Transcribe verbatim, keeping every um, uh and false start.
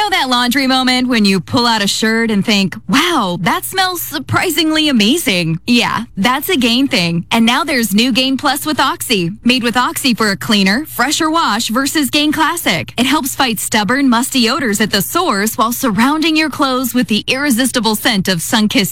know that laundry moment when you pull out a shirt and think, wow, that smells surprisingly amazing? Yeah, that's a Gain thing. And now there's new Gain Plus with Oxy, made with Oxy for a cleaner, fresher wash versus Gain Classic. It helps fight stubborn, musty odors at the source while surrounding your clothes with the irresistible scent of sun-kissed